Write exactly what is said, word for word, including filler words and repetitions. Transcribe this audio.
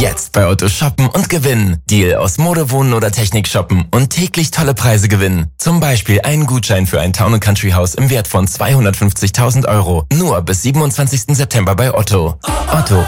Jetzt bei Otto shoppen und gewinnen. Deal aus Mode, Wohnen oder Technik shoppen und täglich tolle Preise gewinnen. Zum Beispiel einen Gutschein für ein Town and Country Haus im Wert von zweihundertfünfzigtausend Euro. Nur bis siebenundzwanzigsten September bei Otto. Otto.